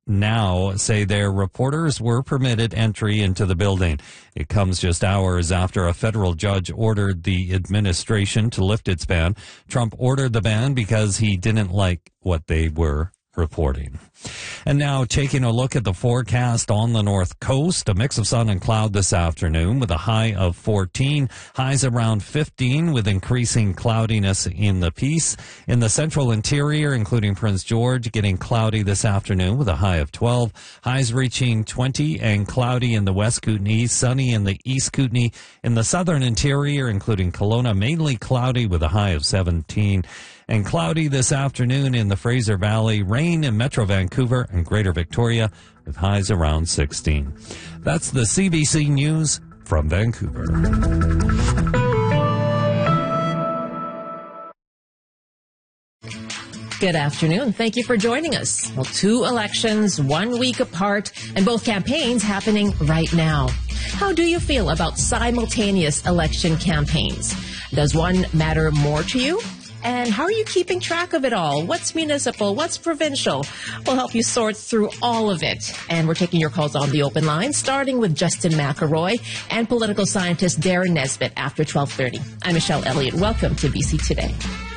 Now say their reporters were permitted entry into the building. It comes just hours after a federal judge ordered the administration to lift its ban. Trump ordered the ban because he didn't like what they were reporting. And now taking a look at the forecast on the north coast, a mix of sun and cloud this afternoon with a high of 14, highs around 15 with increasing cloudiness in the Peace. In the central interior, including Prince George, getting cloudy this afternoon with a high of 12, highs reaching 20 and cloudy in the West Kootenay, sunny in the East Kootenay. In the southern interior, including Kelowna, mainly cloudy with a high of 17. And cloudy this afternoon in the Fraser Valley, rain in Metro Vancouver and Greater Victoria with highs around 16. That's the CBC News from Vancouver. Good afternoon. Thank you for joining us. Well, 2 elections, 1 week apart, and both campaigns happening right now. How do you feel about simultaneous election campaigns? Does one matter more to you? And how are you keeping track of it all? What's municipal? What's provincial? We'll help you sort through all of it. And we're taking your calls on the open line, starting with Justin McElroy and political scientist Darren Nesbitt after 12:30. I'm Michelle Elliott. Welcome to BC Today.